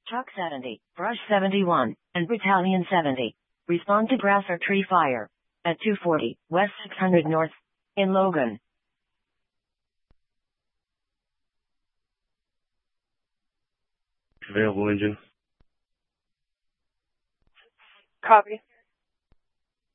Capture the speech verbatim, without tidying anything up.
Truck seventy, Brush seventy-one, and Battalion seventy. Respond to grass or tree fire. At two forty, West six hundred North. In Logan. Available engine. Copy.